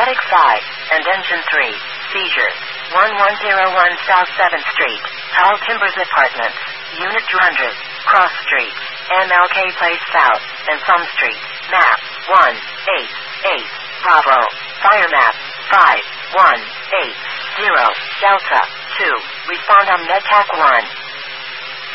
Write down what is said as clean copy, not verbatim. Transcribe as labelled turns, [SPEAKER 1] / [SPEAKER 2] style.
[SPEAKER 1] Medic 5, and Engine 3, seizures. 1101 South 7th Street, Tall Timbers Apartments, Unit 200, Cross Street, MLK Place South, and Thumb Street, map 188, Bravo, fire map 5180, Delta 2, respond on MedTac 1.